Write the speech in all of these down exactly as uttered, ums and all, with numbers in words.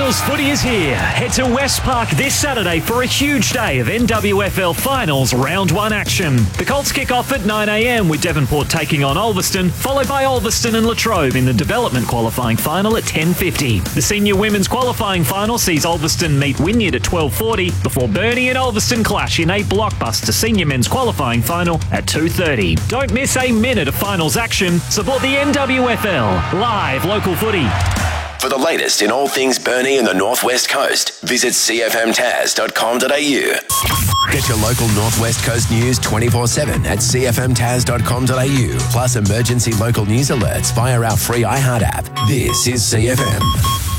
Finals footy is here. Head to West Park this Saturday for a huge day of N W F L Finals Round one action. The Colts kick off at nine a m with Devonport taking on Ulverston, followed by Ulverston and Latrobe in the development qualifying final at ten fifty. The senior women's qualifying final sees Ulverston meet Wynyard at twelve forty before Burnie and Ulverston clash in a blockbuster senior men's qualifying final at two thirty. Don't miss a minute of finals action. Support the N W F L. Live local footy. For the latest in all things Burnie and the Northwest Coast, visit c f m tas dot com dot a u. Get your local Northwest Coast news twenty-four seven at c f m tas dot com dot a u, plus emergency local news alerts via our free iHeart app. This is C F M.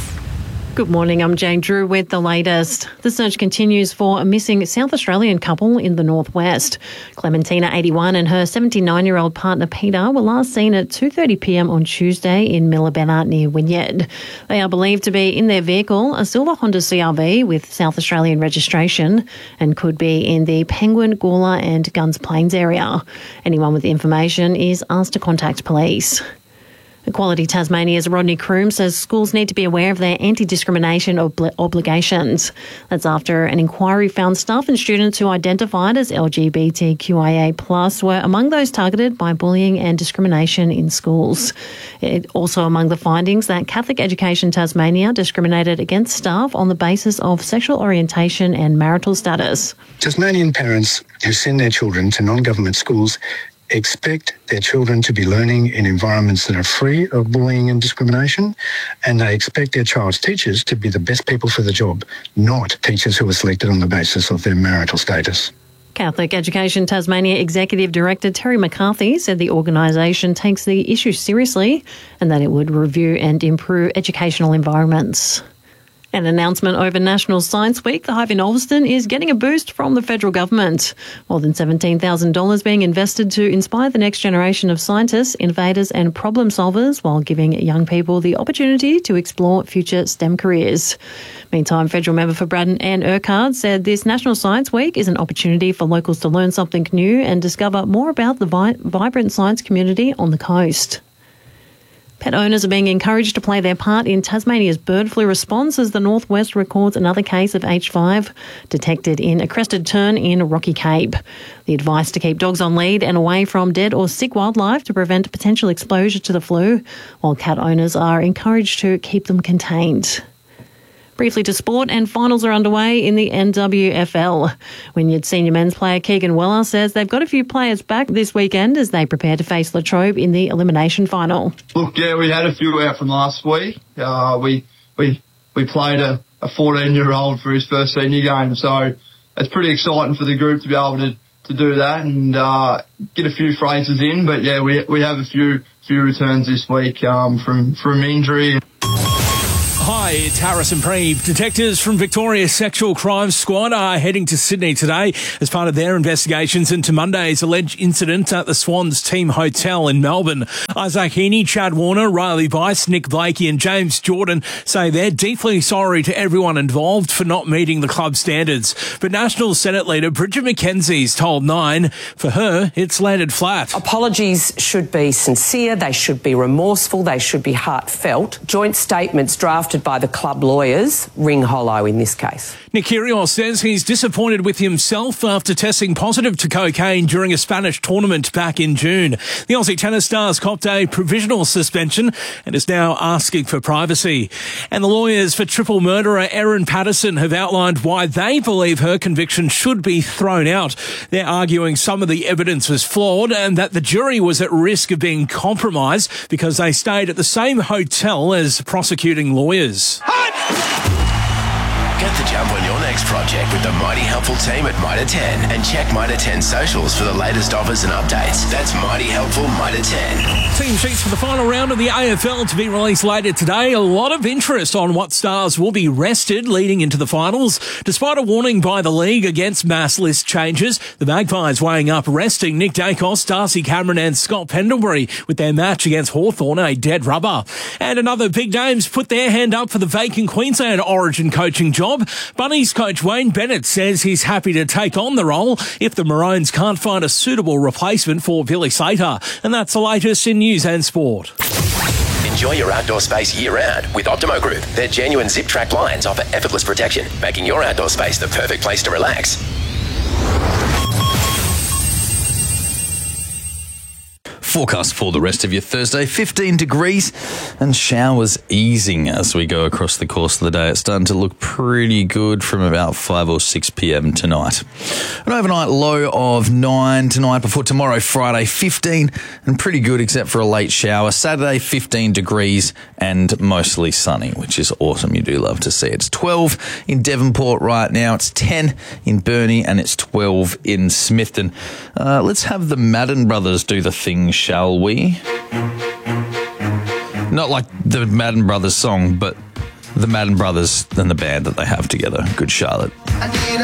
Good morning, I'm Jane Drew with the latest. The search continues for a missing South Australian couple in the northwest. Clementina, eighty-one, and her seventy-nine-year-old partner Peter were last seen at two thirty p m on Tuesday in Millabella near Wynyard. They are believed to be in their vehicle, a silver Honda C R V with South Australian registration, and could be in the Penguin, Gawler and Guns Plains area. Anyone with information is asked to contact police. Equality Tasmania's Rodney Croom says schools need to be aware of their anti-discrimination obli- obligations. That's after an inquiry found staff and students who identified as L G B T Q I A plus were among those targeted by bullying and discrimination in schools. It also among the findings that Catholic Education Tasmania discriminated against staff on the basis of sexual orientation and marital status. Tasmanian parents who send their children to non-government schools expect their children to be learning in environments that are free of bullying and discrimination, and they expect their child's teachers to be the best people for the job, not teachers who are selected on the basis of their marital status. Catholic Education Tasmania Executive Director Terry McCarthy said the organisation takes the issue seriously and that it would review and improve educational environments. An announcement over National Science Week. The Hive in Ulverston is getting a boost from the federal government. More than seventeen thousand dollars being invested to inspire the next generation of scientists, innovators and problem solvers while giving young people the opportunity to explore future STEM careers. Meantime, federal member for Braddon Anne Urquhart said this National Science Week is an opportunity for locals to learn something new and discover more about the vi- vibrant science community on the coast. Pet owners are being encouraged to play their part in Tasmania's bird flu response as the Northwest records another case of H five detected in a crested tern in Rocky Cape. The advice to keep dogs on lead and away from dead or sick wildlife to prevent potential exposure to the flu, while cat owners are encouraged to keep them contained. Briefly to sport, and finals are underway in the N W F L. Wynyard senior men's player Keegan Weller says they've got a few players back this weekend as they prepare to face Latrobe in the elimination final. Look, yeah, we had a few out from last week. Uh, we we we played a, a fourteen-year-old for his first senior game, so it's pretty exciting for the group to be able to, to do that and uh, get a few phrases in. But yeah, we we have a few few returns this week um, from from injury. Hi, it's Harrison Preeb. Detectives from Victoria's Sexual Crimes Squad are heading to Sydney today as part of their investigations into Monday's alleged incident at the Swans Team Hotel in Melbourne. Isaac Heaney, Chad Warner, Riley Bice, Nick Blakey and James Jordan say they're deeply sorry to everyone involved for not meeting the club standards. But National Senate leader Bridget McKenzie's told Nine, for her, it's landed flat. Apologies should be sincere, they should be remorseful, they should be heartfelt. Joint statements drafted by the club lawyers ring hollow in this case. Nick Kyrgios says he's disappointed with himself after testing positive to cocaine during a Spanish tournament back in June. The Aussie tennis star's copped a provisional suspension and is now asking for privacy. And the lawyers for triple murderer Erin Patterson have outlined why they believe her conviction should be thrown out. They're arguing some of the evidence was flawed and that the jury was at risk of being compromised because they stayed at the same hotel as prosecuting lawyers. Get the jump on your next project with the Mighty Helpful team at Mitre ten and check Mitre ten socials for the latest offers and updates. That's Mighty Helpful Mitre ten. Team sheets for the final round of the A F L to be released later today. A lot of interest on what stars will be rested leading into the finals. Despite a warning by the league against mass list changes, the Magpies weighing up resting Nick Dacos, Darcy Cameron and Scott Pendlebury with their match against Hawthorn a dead rubber. And another big names put their hand up for the vacant Queensland Origin coaching job. Bunnies coach Wayne Bennett says he's happy to take on the role if the Maroons can't find a suitable replacement for Billy Slater. And that's the latest in news and sport. Enjoy your outdoor space year-round with Optimo Group. Their genuine zip-track blinds offer effortless protection, making your outdoor space the perfect place to relax. Forecast for the rest of your Thursday, fifteen degrees and showers easing as we go across the course of the day. It's starting to look pretty good from about five or six p.m. tonight. An overnight low of nine tonight before tomorrow, Friday, fifteen and pretty good except for a late shower. Saturday, fifteen degrees and mostly sunny, which is awesome. You do love to see it. It's twelve in Devonport right now. It's ten in Burnie and it's twelve in Smithton. Uh, let's have the Madden brothers do the thing, shall we? Not like the Madden Brothers song, but the Madden Brothers and the band that they have together. Good Charlotte.